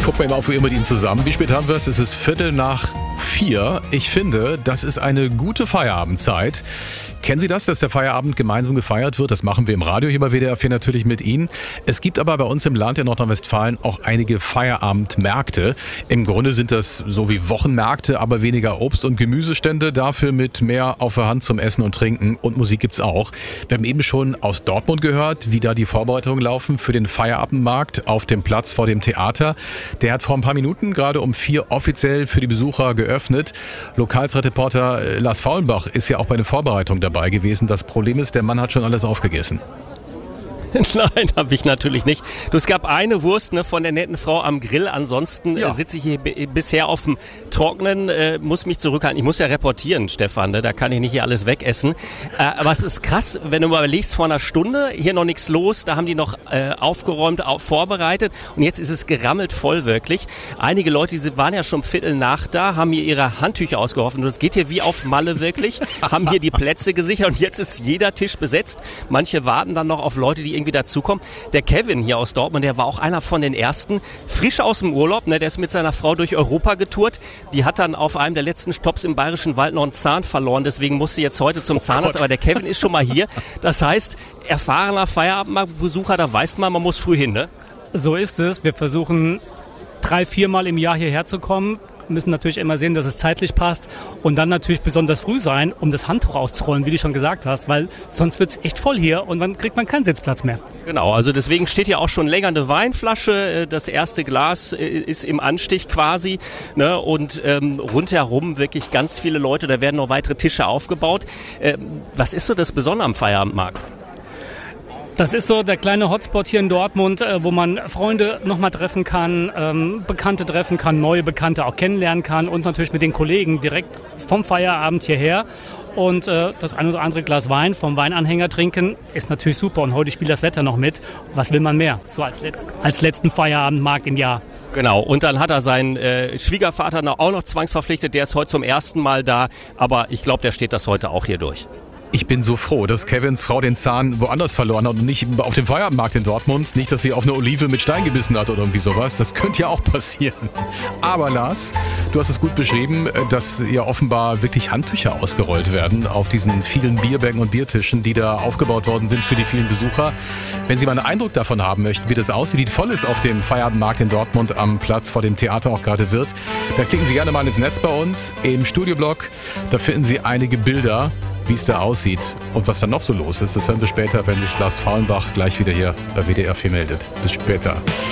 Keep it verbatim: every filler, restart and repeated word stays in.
Guck mal immer auf, wie immer mit Ihnen zusammen. Wie spät haben wir es? Es ist Viertel nach vier. Ich finde, das ist eine gute Feierabendzeit. Kennen Sie das, dass der Feierabend gemeinsam gefeiert wird? Das machen wir im Radio hier bei W D R vier natürlich mit Ihnen. Es gibt aber bei uns im Land in Nordrhein-Westfalen auch einige Feierabendmärkte. Im Grunde sind das so wie Wochenmärkte, aber weniger Obst- und Gemüsestände, dafür mit mehr auf der Hand zum Essen und Trinken. Und Musik gibt's auch. Wir haben eben schon aus Dortmund gehört, wie da die Vorbereitungen laufen für den Feierabendmarkt auf dem Platz vor dem Theater. Der hat vor ein paar Minuten gerade um vier offiziell für die Besucher geöffnet. Lokalzeitreporter Lars Faulenbach ist ja auch bei den Vorbereitungen dabei gewesen. Das Problem ist, der Mann hat schon alles aufgegessen. Nein, habe ich natürlich nicht. Du, es gab eine Wurst ne, von der netten Frau am Grill. Ansonsten ja. äh, sitze ich hier b- bisher auf dem Trocknen, äh, muss mich zurückhalten. Ich muss ja reportieren, Stefan, ne? Da kann ich nicht hier alles wegessen. Äh, aber es ist krass, wenn du mal überlegst, vor einer Stunde hier noch nichts los. Da haben die noch äh, aufgeräumt, auf, vorbereitet und jetzt ist es gerammelt voll wirklich. Einige Leute, die waren ja schon Viertel nach da, haben hier ihre Handtücher ausgeworfen. Und es geht hier wie auf Malle wirklich, haben hier die Plätze gesichert und jetzt ist jeder Tisch besetzt. Manche warten dann noch auf Leute, die irgendwie dazukommen. Der Kevin hier aus Dortmund, der war auch einer von den ersten, frisch aus dem Urlaub, ne, der ist mit seiner Frau durch Europa getourt. Die hat dann auf einem der letzten Stopps im Bayerischen Wald noch einen Zahn verloren, deswegen musste jetzt heute zum Zahnarzt, Gott. aber der Kevin ist schon mal hier. Das heißt, erfahrener Feierabendbesucher, da weiß man, man muss früh hin, ne? So ist es. Wir versuchen drei, viermal im Jahr hierher zu kommen. Müssen natürlich immer sehen, dass es zeitlich passt und dann natürlich besonders früh sein, um das Handtuch auszurollen, wie du schon gesagt hast, weil sonst wird es echt voll hier und dann kriegt man keinen Sitzplatz mehr. Genau, also deswegen steht hier auch schon länger eine Weinflasche, das erste Glas ist im Anstich quasi, ne? Und ähm, rundherum wirklich ganz viele Leute, da werden noch weitere Tische aufgebaut. Ähm, was ist so das Besondere am Feierabendmarkt? Das ist so der kleine Hotspot hier in Dortmund, äh, wo man Freunde nochmal treffen kann, ähm, Bekannte treffen kann, neue Bekannte auch kennenlernen kann und natürlich mit den Kollegen direkt vom Feierabend hierher. Und äh, das ein oder andere Glas Wein vom Weinanhänger trinken ist natürlich super. Und heute spielt das Wetter noch mit. Was will man mehr? So als, Letz- als letzten Feierabendmarkt im Jahr. Genau, und dann hat er seinen äh, Schwiegervater noch, auch noch zwangsverpflichtet. Der ist heute zum ersten Mal da, aber ich glaube, der steht das heute auch hier durch. Ich bin so froh, dass Kevins Frau den Zahn woanders verloren hat und nicht auf dem Feierabendmarkt in Dortmund. Nicht, dass sie auf eine Olive mit Stein gebissen hat oder irgendwie sowas. Das könnte ja auch passieren. Aber Lars, du hast es gut beschrieben, dass ja offenbar wirklich Handtücher ausgerollt werden auf diesen vielen Bierbänken und Biertischen, die da aufgebaut worden sind für die vielen Besucher. Wenn Sie mal einen Eindruck davon haben möchten, wie das aussieht, wie voll es auf dem Feierabendmarkt in Dortmund am Platz vor dem Theater auch gerade wird, dann klicken Sie gerne mal ins Netz bei uns im Studioblog. Da finden Sie einige Bilder, wie es da aussieht und was da noch so los ist. Das hören wir später, wenn sich Lars Faulenbach gleich wieder hier bei W D R vier meldet. Bis später.